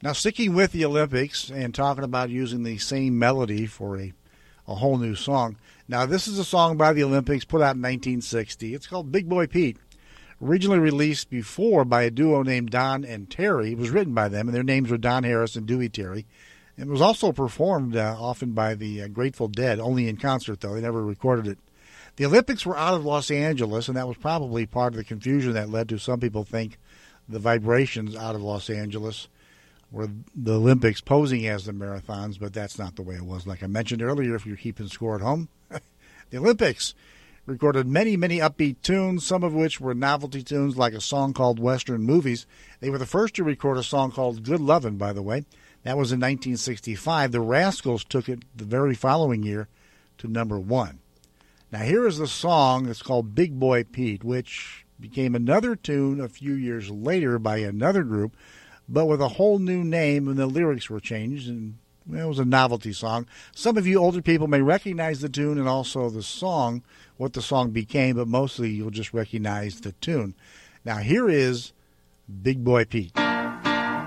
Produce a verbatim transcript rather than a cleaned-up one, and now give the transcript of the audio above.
Now, sticking with the Olympics and talking about using the same melody for a, a whole new song. Now, this is a song by the Olympics put out in nineteen sixty. It's called Big Boy Pete. Originally released before by a duo named Don and Terry. It was written by them, and their names were Don Harris and Dewey Terry. It was also performed uh, often by the uh, Grateful Dead, only in concert, though. They never recorded it. The Olympics were out of Los Angeles, and that was probably part of the confusion that led to some people think the Vibrations out of Los Angeles were the Olympics posing as the marathons, but that's not the way it was. Like I mentioned earlier, if you're keeping score at home, the Olympics recorded many, many upbeat tunes, some of which were novelty tunes like a song called Western Movies. They were the first to record a song called Good Lovin', by the way. That was in nineteen sixty-five. The Rascals took it the very following year to number one. Now here is the song. It's called Big Boy Pete, which became another tune a few years later by another group, but with a whole new name, and the lyrics were changed, and well, it was a novelty song. Some of you older people may recognize the tune and also the song, what the song became, but mostly you'll just recognize the tune. Now here is Big Boy Pete.